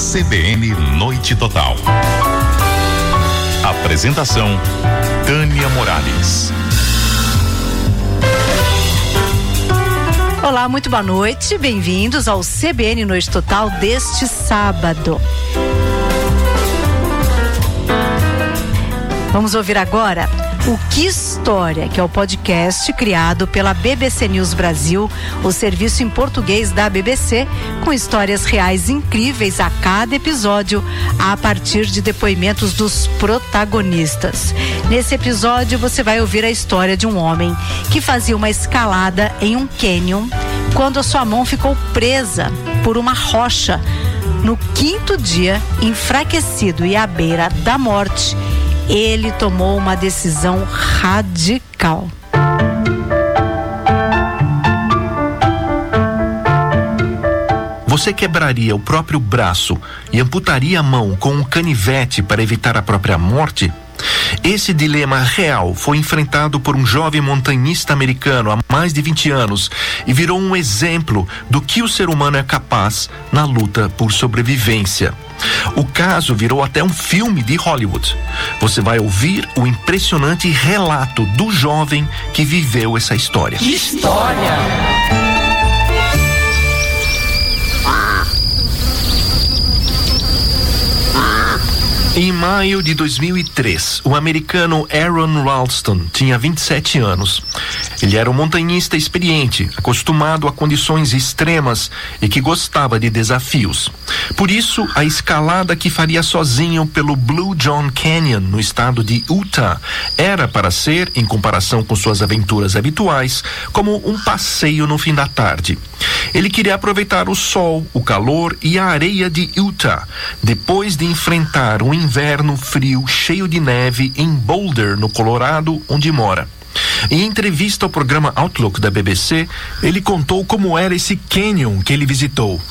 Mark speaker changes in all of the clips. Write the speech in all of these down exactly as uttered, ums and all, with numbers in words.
Speaker 1: C B N Noite Total. Apresentação: Tânia Morales.
Speaker 2: Olá, muito boa noite, bem-vindos ao C B N Noite Total deste sábado. Vamos ouvir agora o Que História, que é o podcast criado pela B B C News Brasil, o serviço em português da B B C, com histórias reais incríveis a cada episódio, a partir de depoimentos dos protagonistas. Nesse episódio você vai ouvir a história de um homem que fazia uma escalada em um cânion quando a sua mão ficou presa por uma rocha. No quinto dia, enfraquecido e à beira da morte, ele tomou uma decisão radical.
Speaker 3: Você quebraria o próprio braço e amputaria a mão com um canivete para evitar a própria morte? Esse dilema real foi enfrentado por um jovem montanhista americano há mais de vinte anos e virou um exemplo do que o ser humano é capaz na luta por sobrevivência. O caso virou até um filme de Hollywood. Você vai ouvir o impressionante relato do jovem que viveu essa história.
Speaker 2: Que história!
Speaker 3: Em maio de dois mil e três, o americano Aron Ralston tinha vinte e sete anos. Ele era um montanhista experiente, acostumado a condições extremas e que gostava de desafios. Por isso, a escalada que faria sozinho pelo Blue John Canyon, no estado de Utah, era para ser, em comparação com suas aventuras habituais, como um passeio no fim da tarde. Ele queria aproveitar o sol, o calor e a areia de Utah, depois de enfrentar um inverno frio cheio de neve em Boulder, no Colorado, onde mora. Em entrevista ao programa Outlook da B B C, ele contou como era esse canyon que ele visitou.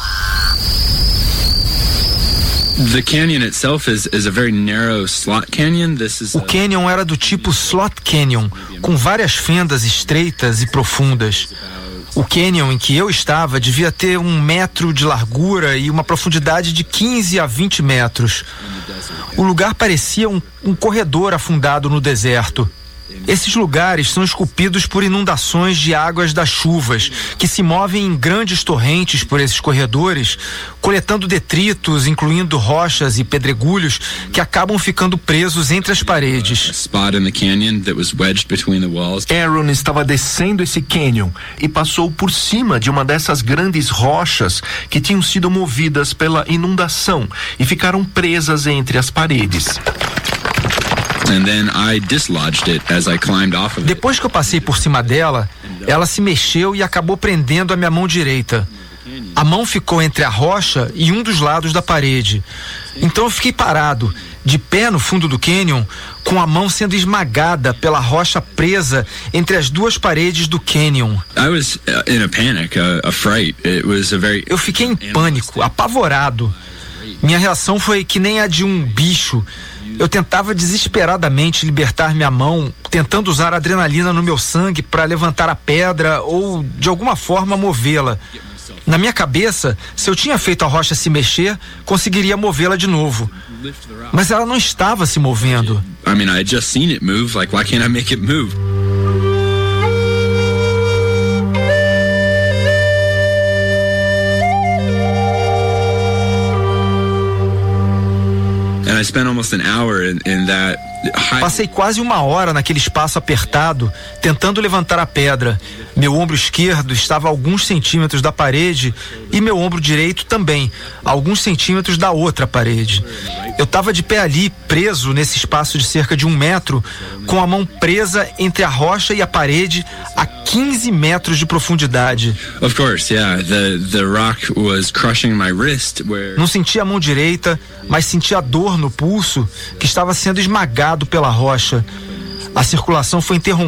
Speaker 4: The canyon itself is, is a very narrow slot canyon. This is
Speaker 5: o canyon era do tipo slot canyon, com várias fendas estreitas e profundas. O canyon em que eu estava devia ter um metro de largura e uma profundidade de quinze a vinte metros. O lugar parecia um, um corredor afundado no deserto. Esses lugares são esculpidos por inundações de águas das chuvas, que se movem em grandes torrentes por esses corredores, coletando detritos, incluindo rochas e pedregulhos, que acabam ficando presos entre as paredes.
Speaker 3: Aron estava descendo esse canyon e passou por cima de uma dessas grandes rochas que tinham sido movidas pela inundação e ficaram presas entre as paredes.
Speaker 5: Depois que eu passei por cima dela, ela se mexeu e acabou prendendo a minha mão direita. A mão ficou entre a rocha e um dos lados da parede. Então eu fiquei parado, de pé no fundo do canyon, com a mão sendo esmagada pela rocha presa entre as duas paredes do canyon. Eu fiquei em pânico, apavorado. Minha reação foi que nem a de um bicho. Eu tentava desesperadamente libertar minha mão, tentando usar adrenalina no meu sangue para levantar a pedra ou, de alguma forma, movê-la. Na minha cabeça, se eu tinha feito a rocha se mexer, conseguiria movê-la de novo. Mas ela não estava se movendo.
Speaker 4: I mean, I had just seen it move, like why can't I make it move? I spent almost an hour in, in that high...
Speaker 5: Passei quase uma hora naquele espaço apertado, tentando levantar a pedra. Meu ombro esquerdo estava a alguns centímetros da parede e meu ombro direito também, a alguns centímetros da outra parede. Eu estava de pé ali, preso nesse espaço de cerca de um metro, com a mão presa entre a rocha e a parede a quinze metros de profundidade.
Speaker 4: Of course, yeah. The, the rock was crushing my wrist where...
Speaker 5: Não sentia a mão direita, mas sentia a dor no pulso que estava sendo esmagado pela rocha. A circulação foi interrompida